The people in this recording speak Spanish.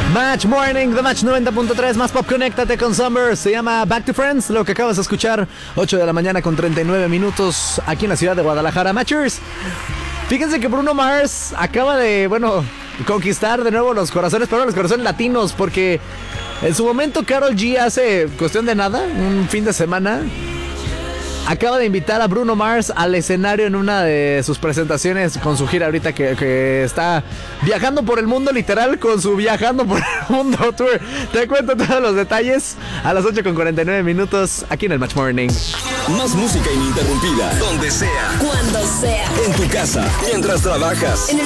Match Morning, The Match 90.3, más pop, conéctate con Summer. Se llama Back to Friends, lo que acabas de escuchar. 8 de la mañana con 39 minutos aquí en la ciudad de Guadalajara. Matchers, fíjense que Bruno Mars acaba de, conquistar de nuevo los corazones, pero los corazones latinos, porque en su momento Karol G hace cuestión de nada, un fin de semana, acaba de invitar a Bruno Mars al escenario en una de sus presentaciones con su gira ahorita que está viajando por el mundo, literal, con su Viajando por el Mundo Tour. Te cuento todos los detalles a las 8 con 49 minutos aquí en el Match Morning. Más música ininterrumpida, donde sea, cuando sea, en tu casa, mientras trabajas, en el